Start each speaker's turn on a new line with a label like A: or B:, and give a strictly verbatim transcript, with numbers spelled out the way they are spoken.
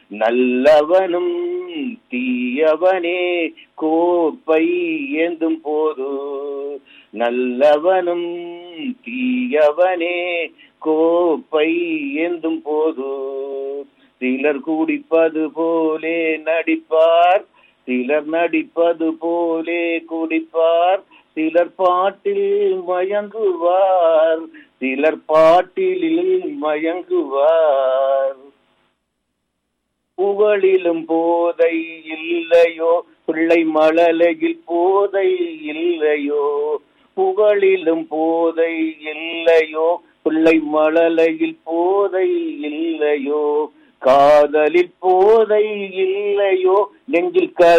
A: நல்லவனும் தீயவனே கோப்பை ஏந்தும் போது, நல்லவனும் தீயவனே கோப்பை ஏந்தும் போது, சிலர் குடிப்பது போலே நடிப்பார், சிலர் நடிப்பது போலே குடிப்பார், சிலர் பாட்டில் மயங்குவார், சிலர் பாட்டிலில் மயங்குவார். புகழிலும் போதை இல்லையோ, பிள்ளை மழலையில் போதை இல்லையோ, புகழிலும் போதை இல்லையோ, பிள்ளை மழலையில் போதை இல்லையோ, காதலில் போதை இல்லையோ, நெஞ்சில் க